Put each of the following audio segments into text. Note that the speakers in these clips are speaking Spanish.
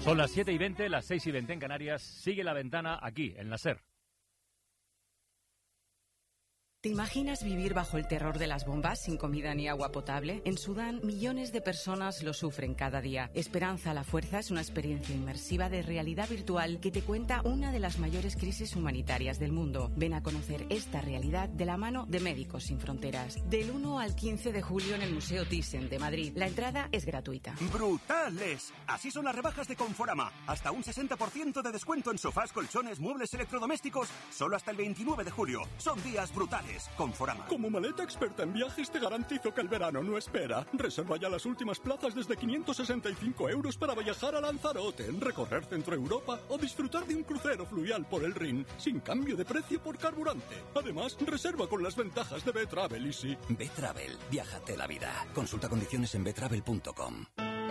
Son las 7:20, las 6:20 en Canarias. Sigue La Ventana aquí, en la SER. ¿Te imaginas vivir bajo el terror de las bombas sin comida ni agua potable? En Sudán, millones de personas lo sufren cada día. Esperanza a la Fuerza es una experiencia inmersiva de realidad virtual que te cuenta una de las mayores crisis humanitarias del mundo. Ven a conocer esta realidad de la mano de Médicos Sin Fronteras. Del 1 al 15 de julio en el Museo Thyssen de Madrid. La entrada es gratuita. ¡Brutales! Así son las rebajas de Conforama. Hasta un 60% de descuento en sofás, colchones, muebles electrodomésticos. Solo hasta el 29 de julio. Son días brutales. Conforama. Como maleta experta en viajes te garantizo que el verano no espera. Reserva ya las últimas plazas desde 565 € para viajar a Lanzarote, recorrer Centro Europa o disfrutar de un crucero fluvial por el Rin sin cambio de precio por carburante. Además, reserva con las ventajas de B-Travel Easy. B-Travel, viájate la vida. Consulta condiciones en betravel.com.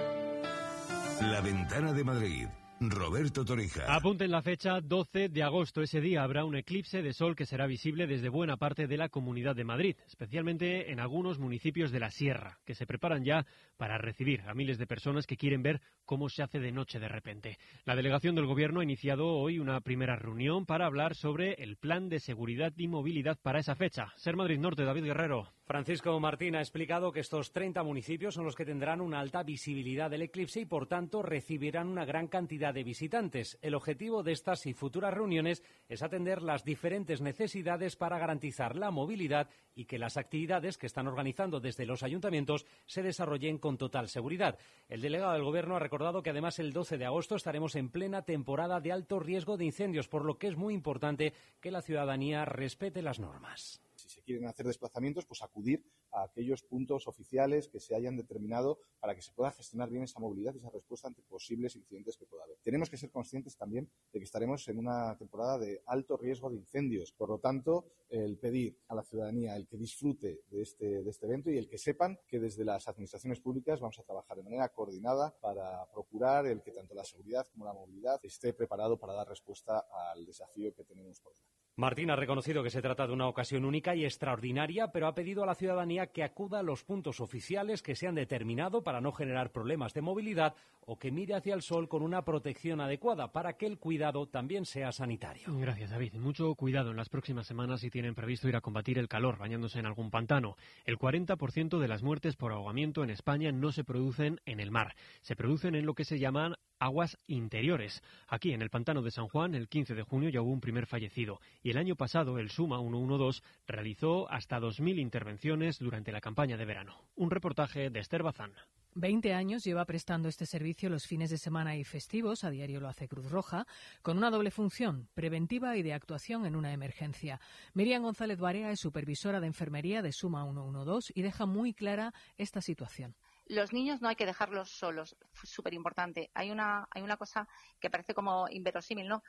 La Ventana de Madrid. Roberto Torija. Apunten la fecha, 12 de agosto. Ese día habrá un eclipse de sol que será visible desde buena parte de la Comunidad de Madrid, especialmente en algunos municipios de la Sierra, que se preparan ya para recibir a miles de personas que quieren ver cómo se hace de noche de repente. La delegación del Gobierno ha iniciado hoy una primera reunión para hablar sobre el plan de seguridad y movilidad para esa fecha. SER Madrid Norte, David Guerrero. Francisco Martín ha explicado que estos 30 municipios son los que tendrán una alta visibilidad del eclipse y, por tanto, recibirán una gran cantidad de visitantes. El objetivo de estas y futuras reuniones es atender las diferentes necesidades para garantizar la movilidad y que las actividades que están organizando desde los ayuntamientos se desarrollen con total seguridad. El delegado del Gobierno ha recordado que además el 12 de agosto estaremos en plena temporada de alto riesgo de incendios, por lo que es muy importante que la ciudadanía respete las normas. Si se quieren hacer desplazamientos, pues acudir a aquellos puntos oficiales que se hayan determinado para que se pueda gestionar bien esa movilidad y esa respuesta ante posibles incidentes que pueda haber. Tenemos que ser conscientes también de que estaremos en una temporada de alto riesgo de incendios. Por lo tanto, el pedir a la ciudadanía el que disfrute de este evento y el que sepan que desde las administraciones públicas vamos a trabajar de manera coordinada para procurar el que tanto la seguridad como la movilidad esté preparado para dar respuesta al desafío que tenemos por delante. Martín ha reconocido que se trata de una ocasión única y extraordinaria, pero ha pedido a la ciudadanía que acuda a los puntos oficiales que se han determinado para no generar problemas de movilidad o que mire hacia el sol con una protección adecuada para que el cuidado también sea sanitario. Gracias, David. Mucho cuidado en las próximas semanas si tienen previsto ir a combatir el calor bañándose en algún pantano. El 40% de las muertes por ahogamiento en España no se producen en el mar, se producen en lo que se llaman aguas interiores. Aquí, en el pantano de San Juan, el 15 de junio ya hubo un primer fallecido. Y el año pasado, el SUMA 112 realizó hasta 2.000 intervenciones durante la campaña de verano. Un reportaje de Esther Bazán. 20 años lleva prestando este servicio los fines de semana y festivos, a diario lo hace Cruz Roja, con una doble función, preventiva y de actuación en una emergencia. Miriam González Barea es supervisora de enfermería de SUMA 112 y deja muy clara esta situación. Los niños no hay que dejarlos solos, súper importante. Hay una cosa que parece como inverosímil, ¿no?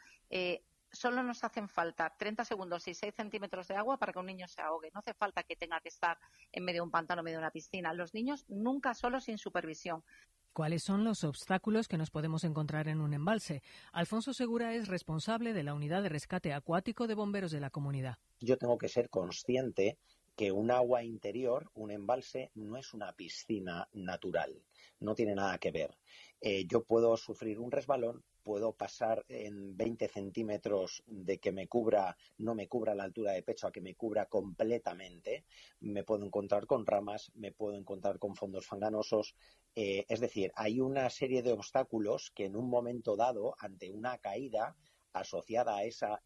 Solo nos hacen falta 30 segundos y 6 centímetros de agua para que un niño se ahogue. No hace falta que tenga que estar en medio de un pantano, en medio de una piscina. Los niños nunca solos sin supervisión. ¿Cuáles son los obstáculos que nos podemos encontrar en un embalse? Alfonso Segura es responsable de la unidad de rescate acuático de bomberos de la comunidad. Yo tengo que ser consciente que un agua interior, un embalse, no es una piscina natural, no tiene nada que ver. Yo puedo sufrir un resbalón, puedo pasar en 20 centímetros de que no me cubra la altura de pecho a que me cubra completamente, me puedo encontrar con ramas, me puedo encontrar con fondos fanganosos, es decir, hay una serie de obstáculos que en un momento dado, ante una caída, asociada a esa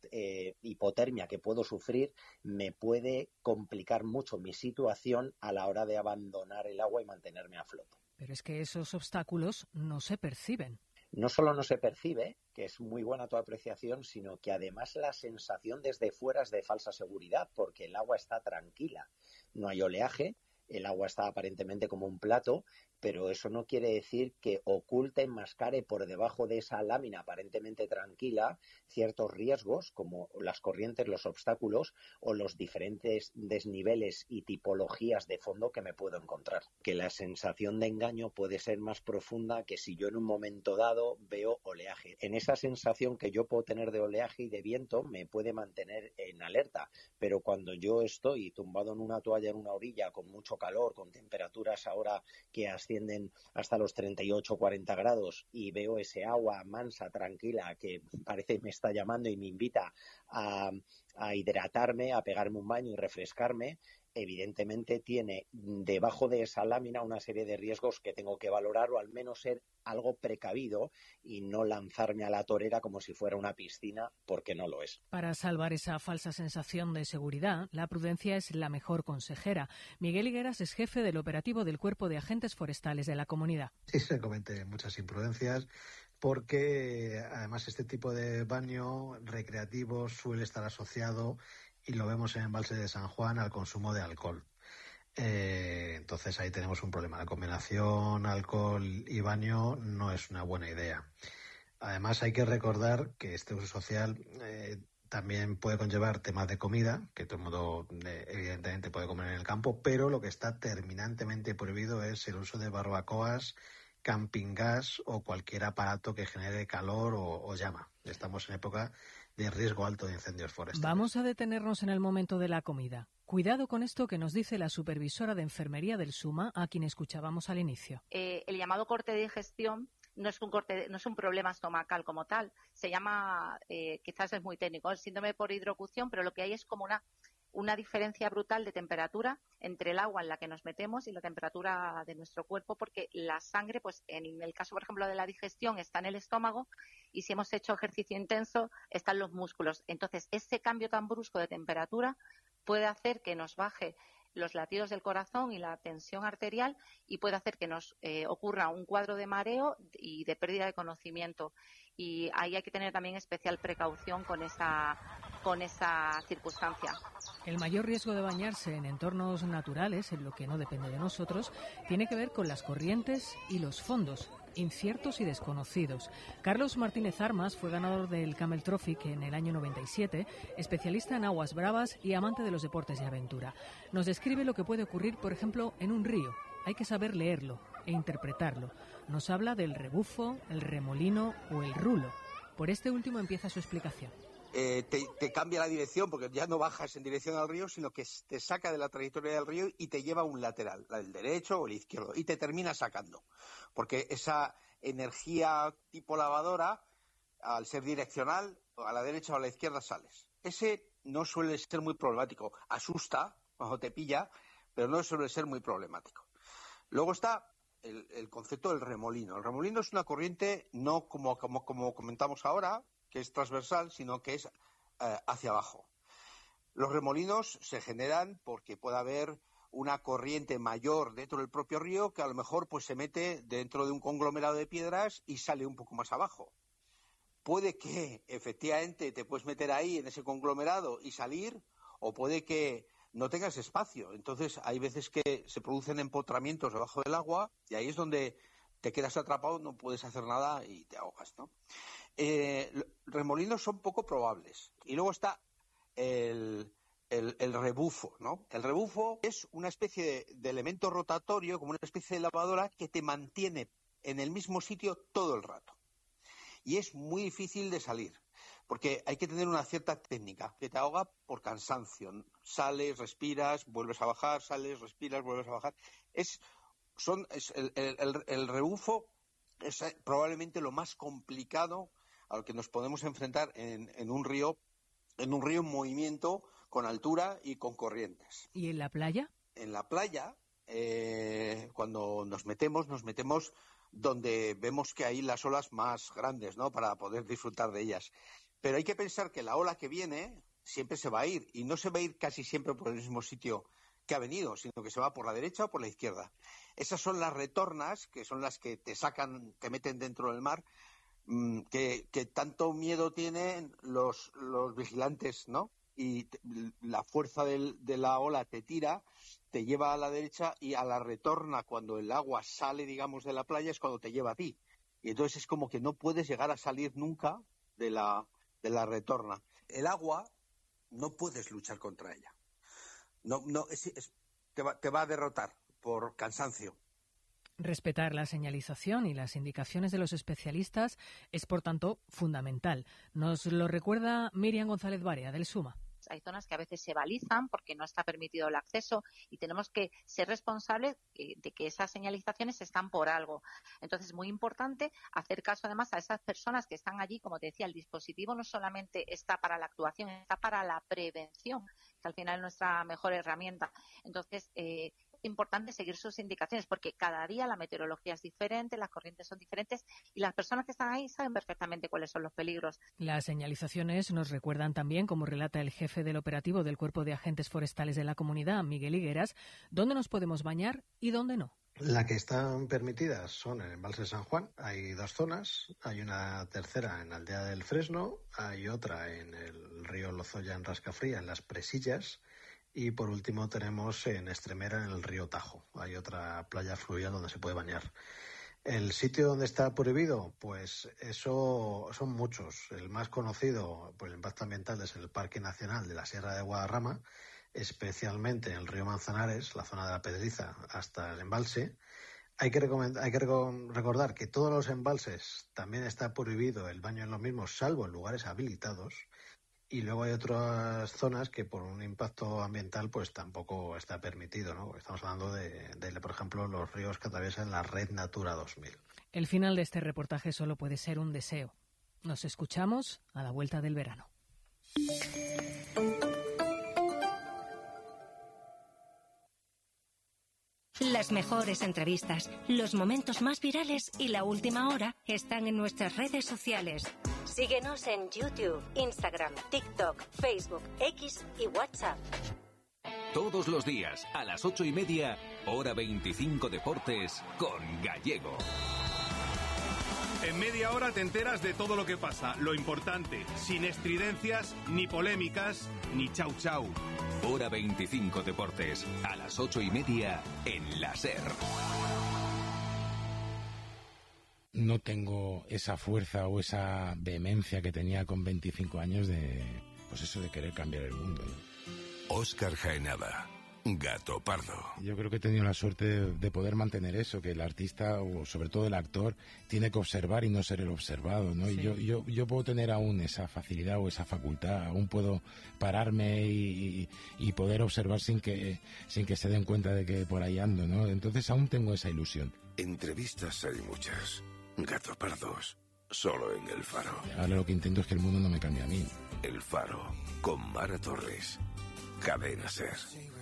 hipotermia que puedo sufrir, me puede complicar mucho mi situación a la hora de abandonar el agua y mantenerme a flote. Pero es que esos obstáculos no se perciben. No solo no se percibe, que es muy buena tu apreciación, sino que además la sensación desde fuera es de falsa seguridad, porque el agua está tranquila, no hay oleaje, el agua está aparentemente como un plato, pero eso no quiere decir que oculte, enmascare por debajo de esa lámina aparentemente tranquila ciertos riesgos como las corrientes, los obstáculos o los diferentes desniveles y tipologías de fondo que me puedo encontrar. Que la sensación de engaño puede ser más profunda que si yo en un momento dado veo oleaje. En esa sensación que yo puedo tener de oleaje y de viento me puede mantener en alerta, pero cuando yo estoy tumbado en una toalla en una orilla con mucho calor, con temperaturas ahora que ascienden ascienden hasta los 38 o 40 grados y veo ese agua mansa, tranquila, que parece me está llamando y me invita a hidratarme, a pegarme un baño y refrescarme, evidentemente tiene debajo de esa lámina una serie de riesgos que tengo que valorar, o al menos ser algo precavido y no lanzarme a la torera como si fuera una piscina, porque no lo es. Para salvar esa falsa sensación de seguridad, la prudencia es la mejor consejera. Miguel Higueras es jefe del operativo del Cuerpo de Agentes Forestales de la comunidad. Sí, se cometen muchas imprudencias, porque además este tipo de baño recreativo suele estar asociado, y lo vemos en Embalse de San Juan, al consumo de alcohol. Entonces ahí tenemos un problema. La combinación alcohol y baño no es una buena idea. Además hay que recordar que este uso social también puede conllevar temas de comida, que todo el mundo evidentemente puede comer en el campo, pero lo que está terminantemente prohibido es el uso de barbacoas, camping gas o cualquier aparato que genere calor o llama. Estamos en época de riesgo alto de incendios forestales. Vamos a detenernos en el momento de la comida. Cuidado con esto que nos dice la supervisora de enfermería del SUMA, a quien escuchábamos al inicio. El llamado corte de digestión no es un problema estomacal como tal. Se llama, quizás es muy técnico, el síndrome por hidrocución, pero lo que hay es como una diferencia brutal de temperatura entre el agua en la que nos metemos y la temperatura de nuestro cuerpo, porque la sangre, pues en el caso, por ejemplo, de la digestión, está en el estómago, y si hemos hecho ejercicio intenso, están los músculos. Entonces, ese cambio tan brusco de temperatura puede hacer que nos baje los latidos del corazón y la tensión arterial, y puede hacer que nos ocurra un cuadro de mareo y de pérdida de conocimiento. Y ahí hay que tener también especial precaución con esa circunstancia. El mayor riesgo de bañarse en entornos naturales, en lo que no depende de nosotros, tiene que ver con las corrientes y los fondos, inciertos y desconocidos. Carlos Martínez Armas fue ganador del Camel Trophy en el año 97, especialista en aguas bravas y amante de los deportes de aventura. Nos describe lo que puede ocurrir, por ejemplo, en un río. Hay que saber leerlo e interpretarlo. Nos habla del rebufo, el remolino o el rulo. Por este último empieza su explicación. Te cambia la dirección, porque ya no bajas en dirección al río, sino que te saca de la trayectoria del río y te lleva a un lateral, el derecho o el izquierdo, y te termina sacando. Porque esa energía tipo lavadora, al ser direccional, a la derecha o a la izquierda sales. Ese no suele ser muy problemático. Asusta cuando te pilla, pero no suele ser muy problemático. Luego está el concepto del remolino. El remolino es una corriente no como comentamos ahora, que es transversal, sino que es hacia abajo. Los remolinos se generan porque puede haber una corriente mayor dentro del propio río, que a lo mejor pues se mete dentro de un conglomerado de piedras y sale un poco más abajo. Puede que efectivamente te puedes meter ahí en ese conglomerado y salir, o puede que no tengas espacio. Entonces hay veces que se producen empotramientos debajo del agua, y ahí es donde te quedas atrapado, no puedes hacer nada y te ahogas, ¿no? Remolinos son poco probables. Y luego está el rebufo, ¿no? El rebufo es una especie de elemento rotatorio, como una especie de lavadora, que te mantiene en el mismo sitio todo el rato. Y es muy difícil de salir, porque hay que tener una cierta técnica, que te ahoga por cansancio. Sales, respiras, vuelves a bajar, sales, respiras, vuelves a bajar. El rebufo es probablemente lo más complicado al que nos podemos enfrentar en un río en movimiento, con altura y con corrientes. ¿Y en la playa? En la playa, cuando nos metemos donde vemos que hay las olas más grandes, ¿no?, para poder disfrutar de ellas. Pero hay que pensar que la ola que viene siempre se va a ir, y no se va a ir casi siempre por el mismo sitio que ha venido, sino que se va por la derecha o por la izquierda. Esas son las retornas, que son las que te sacan, te meten dentro del mar, que tanto miedo tienen los vigilantes, ¿no? Y la fuerza de la ola te tira, te lleva a la derecha, y a la retorna, cuando el agua sale, digamos, de la playa, es cuando te lleva a ti. Y entonces es como que no puedes llegar a salir nunca de la retorna. El agua no puedes luchar contra ella. Te va a derrotar por cansancio. Respetar la señalización y las indicaciones de los especialistas es, por tanto, fundamental. Nos lo recuerda Miriam González Barea, del SUMA. hay zonas que a veces se balizan porque no está permitido el acceso y tenemos que ser responsables de que esas señalizaciones están por algo. Entonces es muy importante hacer caso además a esas personas que están allí. Como te decía, el dispositivo no solamente está para la actuación, está para la prevención, que al final es nuestra mejor herramienta. Entonces, es importante seguir sus indicaciones porque cada día la meteorología es diferente, las corrientes son diferentes y las personas que están ahí saben perfectamente cuáles son los peligros. Las señalizaciones nos recuerdan también, como relata el jefe del operativo del Cuerpo de Agentes Forestales de la Comunidad, Miguel Higueras, dónde nos podemos bañar y dónde no. La que están permitidas son en el embalse de San Juan. Hay 2 zonas. Hay una tercera en Aldea del Fresno, hay otra en el río Lozoya en Rascafría, en Las Presillas, y por último tenemos en Estremera, en el río Tajo. Hay otra playa fluvial donde se puede bañar. ¿El sitio donde está prohibido? Pues eso son muchos. El más conocido por el impacto ambiental es el Parque Nacional de la Sierra de Guadarrama, especialmente en el río Manzanares, la zona de la Pedriza, hasta el embalse. Hay que recordar que todos los embalses también está prohibido el baño en los mismos, salvo en lugares habilitados. Y luego hay otras zonas que por un impacto ambiental pues tampoco está permitido, ¿no? Estamos hablando de, por ejemplo, los ríos que atraviesan la Red Natura 2000. El final de este reportaje solo puede ser un deseo. Nos escuchamos a la vuelta del verano. Las mejores entrevistas, los momentos más virales y la última hora están en nuestras redes sociales. Síguenos en YouTube, Instagram, TikTok, Facebook, X y WhatsApp. Todos los días a las 8:30, Hora 25 Deportes con Gallego. En media hora te enteras de todo lo que pasa, lo importante, sin estridencias, ni polémicas, ni chau chau. Hora 25 Deportes, a las 8:30 en la SER. No tengo esa fuerza o esa vehemencia que tenía con 25 años de querer cambiar el mundo, ¿no? Óscar Jaenada, Gato Pardo. Yo creo que he tenido la suerte de poder mantener eso, que el artista o sobre todo el actor tiene que observar y no ser el observado, ¿no? Sí. Y yo puedo tener aún esa facilidad o esa facultad, aún puedo pararme y poder observar sin que se den cuenta de que por ahí ando, ¿no? Entonces aún tengo esa ilusión. Entrevistas hay muchas. Gato Pardos, solo en El Faro. Ahora lo que intento es que el mundo no me cambie a mí. El Faro, con Mara Torres. Cadena SER.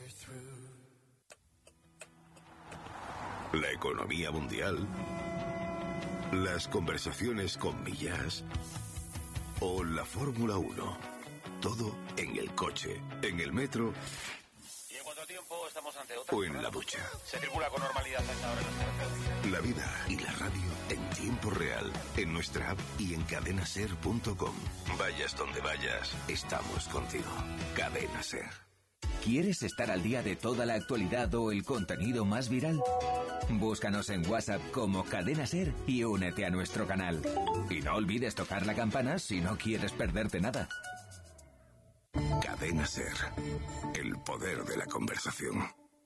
La economía mundial, las conversaciones con Millás o la Fórmula 1. Todo en el coche, en el metro y en cuanto a tiempo estamos ante otra o en la ducha. Se circula con normalidad a esta hora en las carreteras. La vida y la radio en tiempo real, en nuestra app y en cadenaser.com. Vayas donde vayas, estamos contigo. Cadena SER. ¿Quieres estar al día de toda la actualidad o el contenido más viral? Búscanos en WhatsApp como Cadena SER y únete a nuestro canal. Y no olvides tocar la campana si no quieres perderte nada. Cadena SER. El poder de la conversación.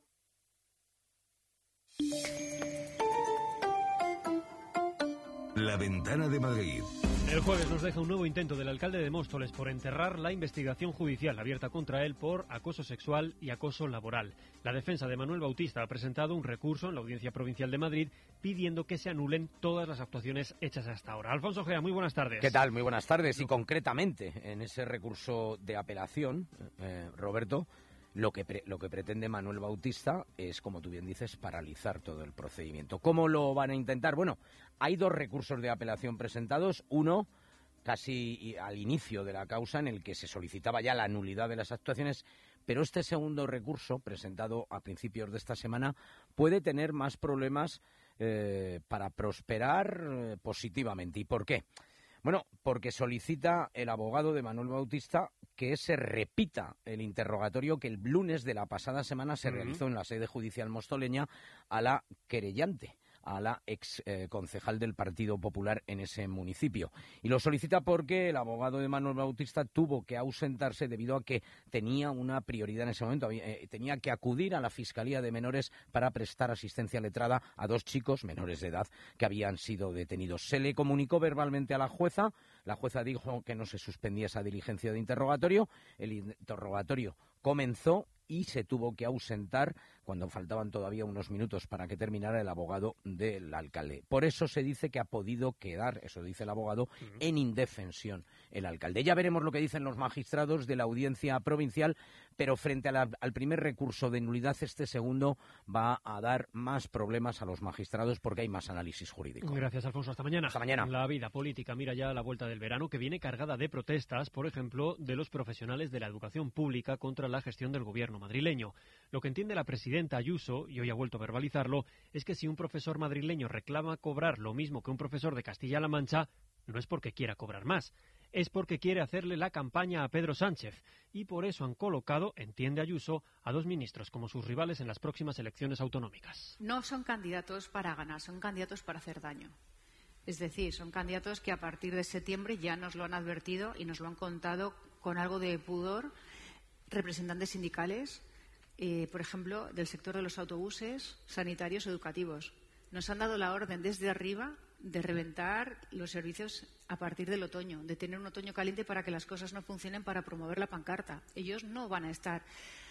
La Ventana de Madrid. El jueves nos deja un nuevo intento del alcalde de Móstoles por enterrar la investigación judicial abierta contra él por acoso sexual y acoso laboral. La defensa de Manuel Bautista ha presentado un recurso en la Audiencia Provincial de Madrid pidiendo que se anulen todas las actuaciones hechas hasta ahora. Alfonso Gea, muy buenas tardes. ¿Qué tal? Muy buenas tardes. Y concretamente, en ese recurso de apelación, Roberto, lo que pretende Manuel Bautista es, como tú bien dices, paralizar todo el procedimiento. ¿Cómo lo van a intentar? Bueno, hay 2 recursos de apelación presentados. Uno, casi al inicio de la causa, en el que se solicitaba ya la nulidad de las actuaciones, pero este segundo recurso, presentado a principios de esta semana, puede tener más problemas para prosperar positivamente. ¿Y por qué? Bueno, porque solicita el abogado de Manuel Bautista que se repita el interrogatorio que el lunes de la pasada semana se realizó en la sede judicial mostoleña a la querellante, a la ex concejal del Partido Popular en ese municipio. Y lo solicita porque el abogado de Manuel Bautista tuvo que ausentarse debido a que tenía una prioridad en ese momento. Tenía que acudir a la Fiscalía de Menores para prestar asistencia letrada a 2 chicos menores de edad que habían sido detenidos. Se le comunicó verbalmente a la jueza. La jueza dijo que no se suspendía esa diligencia de interrogatorio. El interrogatorio comenzó y se tuvo que ausentar cuando faltaban todavía unos minutos para que terminara el abogado del alcalde. Por eso se dice que ha podido quedar, eso dice el abogado, en indefensión el alcalde. Ya veremos lo que dicen los magistrados de la audiencia provincial, pero frente al primer recurso de nulidad, este segundo va a dar más problemas a los magistrados porque hay más análisis jurídico. Gracias, Alfonso. Hasta mañana. Hasta mañana. La vida política mira ya a la vuelta del verano, que viene cargada de protestas, por ejemplo, de los profesionales de la educación pública contra la gestión del gobierno madrileño. Lo que entiende la presidenta Ayuso, y hoy ha vuelto a verbalizarlo, es que si un profesor madrileño reclama cobrar lo mismo que un profesor de Castilla-La Mancha, no es porque quiera cobrar más, es porque quiere hacerle la campaña a Pedro Sánchez. Y por eso han colocado, entiende Ayuso, a 2 ministros como sus rivales en las próximas elecciones autonómicas. No son candidatos para ganar, son candidatos para hacer daño. Es decir, son candidatos que a partir de septiembre ya nos lo han advertido y nos lo han contado con algo de pudor representantes sindicales, por ejemplo, del sector de los autobuses, sanitarios, educativos. Nos han dado la orden desde arriba de reventar los servicios a partir del otoño, de tener un otoño caliente para que las cosas no funcionen, para promover la pancarta. Ellos no van a estar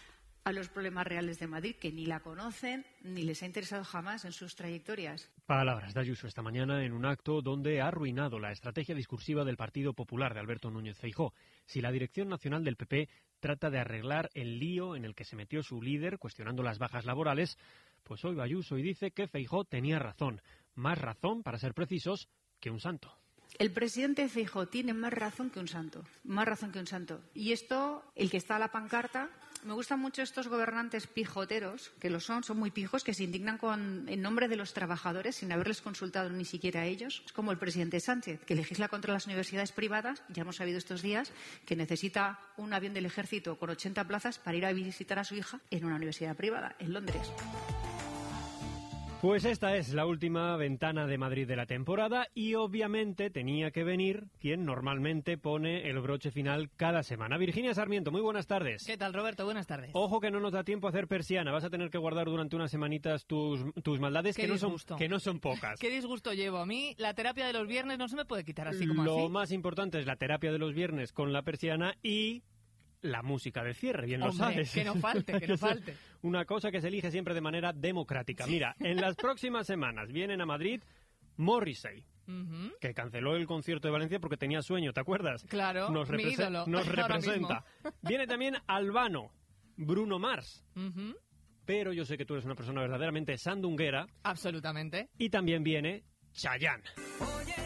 a los problemas reales de Madrid, que ni la conocen ni les ha interesado jamás en sus trayectorias. Palabras de Ayuso esta mañana en un acto donde ha arruinado la estrategia discursiva del Partido Popular de Alberto Núñez Feijóo. Si la dirección nacional del PP trata de arreglar el lío en el que se metió su líder cuestionando las bajas laborales, pues hoy va Ayuso y dice que Feijóo tenía razón. Más razón, para ser precisos, que un santo. El presidente Feijóo tiene más razón que un santo, más razón que un santo. Y esto, el que está a la pancarta, me gustan mucho estos gobernantes pijoteros, que lo son muy pijos, que se indignan en nombre de los trabajadores sin haberles consultado ni siquiera a ellos. Es como el presidente Sánchez, que legisla contra las universidades privadas. Ya hemos sabido estos días que necesita un avión del ejército con 80 plazas para ir a visitar a su hija en una universidad privada, en Londres. Pues esta es la última ventana de Madrid de la temporada y obviamente tenía que venir quien normalmente pone el broche final cada semana. Virginia Sarmiento, muy buenas tardes. ¿Qué tal, Roberto? Buenas tardes. Ojo que no nos da tiempo a hacer persiana, vas a tener que guardar durante unas semanitas tus maldades, que no son pocas. Qué disgusto llevo. A mí la terapia de los viernes no se me puede quitar así como así. Lo más importante es la terapia de los viernes con la persiana y la música de cierre, bien lo sabes. Que no falte, que no falte. Una cosa que se elige siempre de manera democrática. Mira, en las próximas semanas vienen a Madrid Morrissey, que canceló el concierto de Valencia porque tenía sueño, ¿te acuerdas? Claro, nos representa. Viene también Albano, Bruno Mars. Pero yo sé que tú eres una persona verdaderamente sandunguera. Absolutamente. Y también viene Chayanne. Oye,